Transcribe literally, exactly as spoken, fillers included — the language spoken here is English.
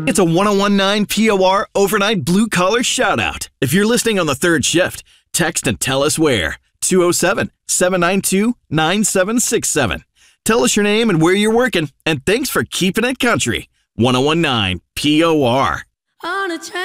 It's a ten nineteen P O R overnight blue collar shout out. If you're listening on the third shift, text and tell us where. two oh seven, seven nine two, nine seven six seven. Tell us your name and where you're working, and thanks for keeping it country. ten nineteen P O R. On a